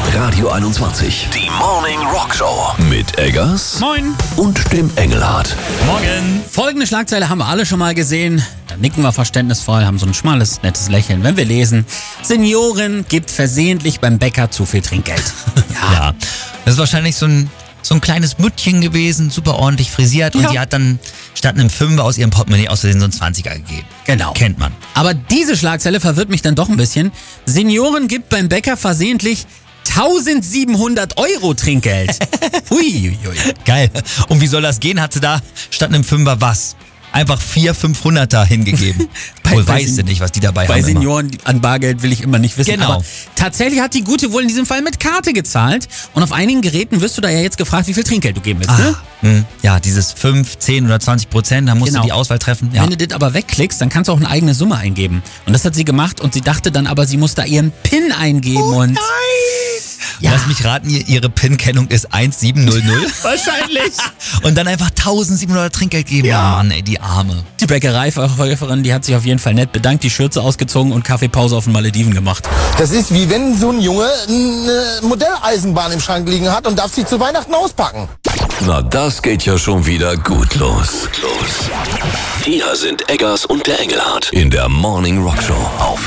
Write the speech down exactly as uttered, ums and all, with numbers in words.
Radio einundzwanzig. Die Morning Rock Show. Mit Eggers. Moin. Und dem Engelhardt. Morgen. Folgende Schlagzeile haben wir alle schon mal gesehen. Da nicken wir verständnisvoll, haben so ein schmales, nettes Lächeln, wenn wir lesen: Seniorin gibt versehentlich beim Bäcker zu viel Trinkgeld. Ja. ja. Das ist wahrscheinlich so ein, so ein kleines Müttchen gewesen, super ordentlich frisiert. Und Ja. die hat dann statt einem Fünfer aus ihrem Portemonnaie aus Versehen so einen Zwanziger gegeben. Genau. Kennt man. Aber diese Schlagzeile verwirrt mich dann doch ein bisschen. Seniorin gibt beim Bäcker versehentlich eintausendsiebenhundert Euro Trinkgeld. Hui, hui. Geil. Und wie soll das gehen? Hat sie da statt einem Fünfer was? Einfach vier fünfhunderter hingegeben. Bei- Wohl bei weiß Sen- sie nicht, was die dabei Bei haben. immer. Senioren an Bargeld will ich immer nicht wissen. Genau. Aber tatsächlich hat die Gute wohl in diesem Fall mit Karte gezahlt. Und auf einigen Geräten wirst du da ja jetzt gefragt, wie viel Trinkgeld du geben willst. Ne? Ah, hm. Ja, dieses fünf, zehn oder zwanzig Prozent, da musst Genau. du die Auswahl treffen. Ja. Wenn du das aber wegklickst, dann kannst du auch eine eigene Summe eingeben. Und das hat sie gemacht und sie dachte dann aber, sie muss da ihren PIN eingeben. Oh und nein! Ja. Lass mich raten, ihr- ihre PIN-Kennung ist eins sieben null null. Wahrscheinlich. Und dann einfach tausendsiebenhundert Trinkgeld geben. Ja. Oh Mann, ey, die Arme. Die Bäckereiverkäuferin, die hat sich auf jeden Fall nett bedankt, die Schürze ausgezogen und Kaffeepause auf den Malediven gemacht. Das ist wie wenn so ein Junge eine Modelleisenbahn im Schrank liegen hat und darf sie zu Weihnachten auspacken. Na, das geht ja schon wieder gut los. Gut los. Hier sind Eggers und der Engelhardt in der Morning Rock Show auf